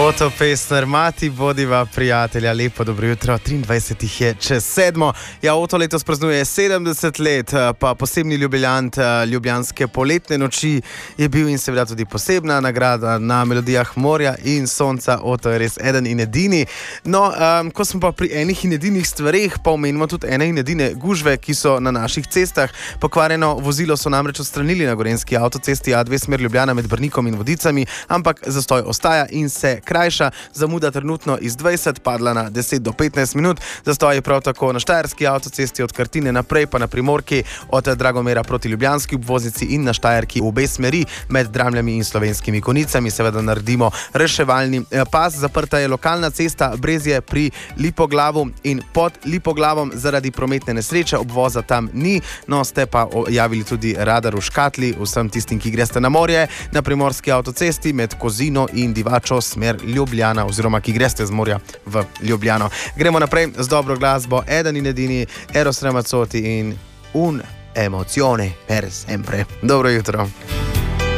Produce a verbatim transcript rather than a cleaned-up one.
Oto Pestner, Mati Bodiva, prijatelja, lepo dobro jutro, triindvajset jih je čez sedmo. Ja, Oto letos praznuje sedemdeset let, pa posebni jubilant ljubljanske poletne noči je bil in seveda tudi posebna nagrada na melodijah morja in sonca. Oto je res eden in edini. No, um, ko smo pa pri enih in edinih stvareh, pa omenimo tudi ene in edine gužve, ki so na naših cestah. Pokvarjeno vozilo so namreč odstranili na gorenjski avtocesti A dve smer Ljubljana med Brnikom in Vodicami, ampak zastoj ostaja in se krajša, zamuda trenutno iz dvajset padla na deset do petnajst minut. Zastoj je prav tako na štajerski avtocesti od Krtine naprej, pa na Primorki od Dragomera proti ljubljanski obvoznici in na Štajerki v obe smeri med Dramljami in Slovenskimi Konicami. Seveda naredimo reševalni pas. Zaprta je lokalna cesta Brezje pri Lipoglavu in pod Lipoglavom zaradi prometne nesreče, obvoza tam ni. No, ste pa javili tudi radar v Škatli vsem tistim, ki greste na morje, na primorski avtocesti med Kozino in Divačo smer Ljubljana, oziroma ki greste z morja v Ljubljano. Gremo naprej z dobro glasbo, eden in edini Eros Ramazzotti in Un emozione per sempre. Dobro jutro.